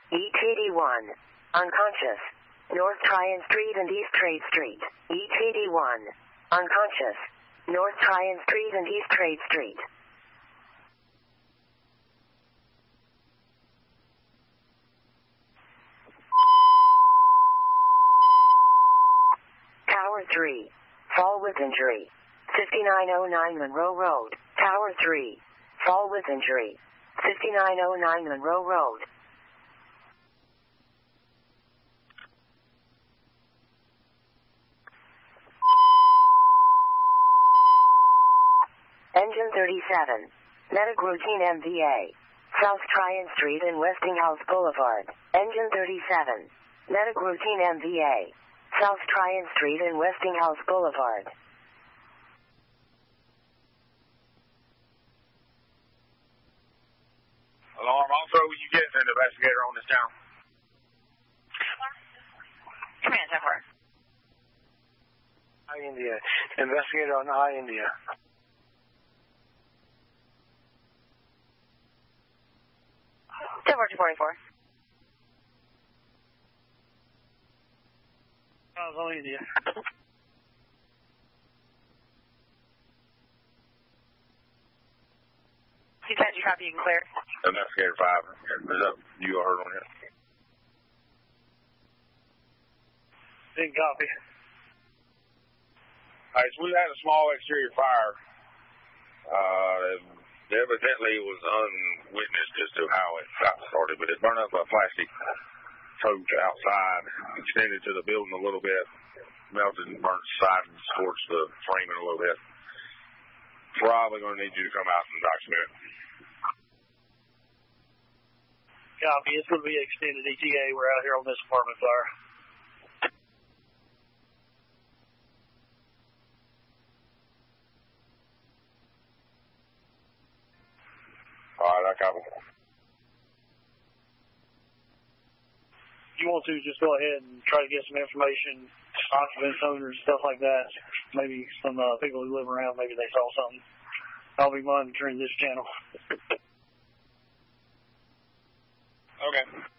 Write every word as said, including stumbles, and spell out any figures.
E T D one. Unconscious. North Tryon Street and East Trade Street. E T D one. Unconscious. North Tryon Street and East Trade Street. Tower three. Fall with injury. fifty-nine oh nine Monroe Road. Tower three. Fall with injury. fifty-nine oh nine Monroe Road. Engine thirty-seven. Medic routine M V A. South Tryon Street and Westinghouse Boulevard. Engine thirty-seven. Medic routine M V A. South Tryon Street and Westinghouse Boulevard. Alarm, also, will you get an investigator on this town? Command, ten four. I India. Investigator on I India. ten four two forty-four. Oh, India. Two times you copy, you can clear. Investigator five. Is that you heard on here? Didn't copy. All right, so we had a small exterior fire. Uh, evidently it was unwitnessed as to how it got started, but it burned up a plastic tote outside, extended to the building a little bit, melted and burnt side and scorched the framing a little bit. Probably going to need you to come out and document it. Copy. It's going to be extended E T A. We're out here on this apartment fire. All right, I copy. If you want to, just go ahead and try to get some information, occupants, owners, stuff like that. Maybe some uh, people who live around, maybe they saw something. I'll be monitoring this channel. Okay.